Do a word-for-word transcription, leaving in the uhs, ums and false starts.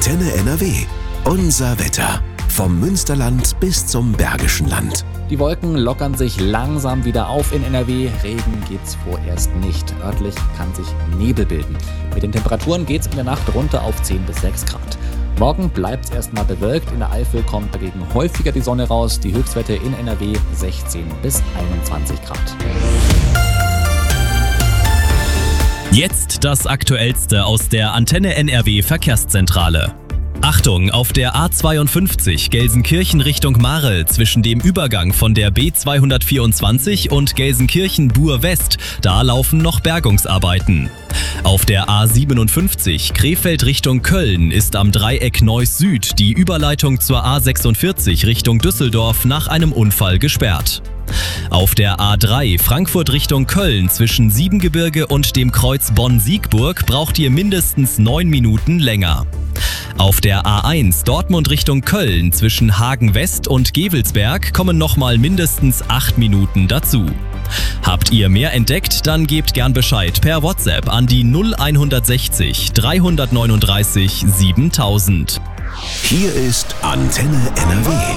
Antenne N R W. Unser Wetter. Vom Münsterland bis zum Bergischen Land. Die Wolken lockern sich langsam wieder auf in N R W. Regen gibt's vorerst nicht. Örtlich kann sich Nebel bilden. Mit den Temperaturen geht's in der Nacht runter auf zehn bis sechs Grad. Morgen bleibt's erstmal bewölkt. In der Eifel kommt dagegen häufiger die Sonne raus. Die Höchstwerte in N R W sechzehn bis einundzwanzig Grad. Jetzt das Aktuellste aus der Antenne N R W Verkehrszentrale. Achtung, auf der A zweiundfünfzig Gelsenkirchen Richtung Marl zwischen dem Übergang von der B zweihundertvierundzwanzig und Gelsenkirchen-Bur West, da laufen noch Bergungsarbeiten. Auf der A siebenundfünfzig Krefeld Richtung Köln ist am Dreieck Neuss Süd die Überleitung zur A sechsundvierzig Richtung Düsseldorf nach einem Unfall gesperrt. Auf der A drei Frankfurt Richtung Köln zwischen Siebengebirge und dem Kreuz Bonn-Siegburg braucht ihr mindestens neun Minuten länger. Auf der A eins Dortmund Richtung Köln zwischen Hagen West und Gevelsberg kommen nochmal mindestens acht Minuten dazu. Habt ihr mehr entdeckt, dann gebt gern Bescheid per WhatsApp an die null hundertsechzig dreihundertneununddreißig siebentausend. Hier ist Antenne N R W.